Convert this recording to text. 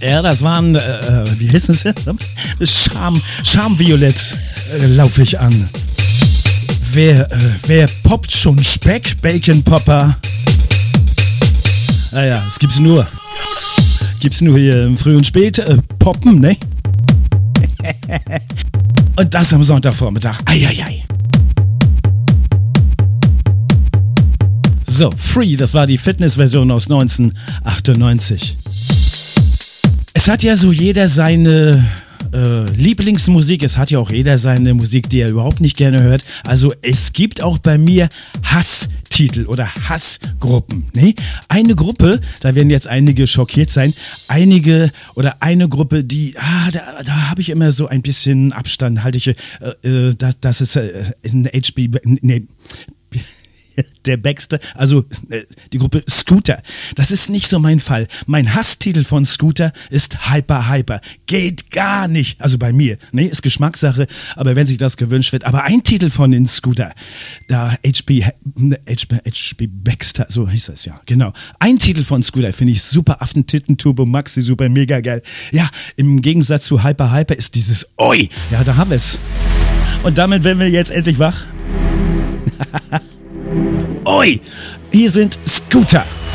Ja, das waren, wie heißt es? Schamviolett laufe ich an. Wer poppt schon Speck? Bacon Popper. Naja, es gibt's nur hier im Früh und Spät. Poppen, ne? Und das am Sonntagvormittag. Eieiei. So, Free, das war die Fitnessversion aus 1998. Es hat ja so jeder seine Lieblingsmusik, es hat ja auch jeder seine Musik, die er überhaupt nicht gerne hört. Also es gibt auch bei mir Hasstitel oder Hassgruppen. Ne? Eine Gruppe, da werden jetzt einige schockiert sein, eine Gruppe, die, da habe ich immer so ein bisschen Abstand, halte ich, das ist in der Baxter, also die Gruppe Scooter. Das ist nicht so mein Fall. Mein Hasstitel von Scooter ist Hyper. Geht gar nicht. Also bei mir. Ne, ist Geschmackssache, aber wenn sich das gewünscht wird. Aber ein Titel von den Scooter, da HB Baxter, so hieß das ja, genau. Ein Titel von Scooter finde ich super. Affentitten, Turbo Maxi, super mega geil. Ja, im Gegensatz zu Hyper ist dieses Oi. Ja, da haben wir es. Und damit werden wir jetzt endlich wach. Oi, hier sind Scooter.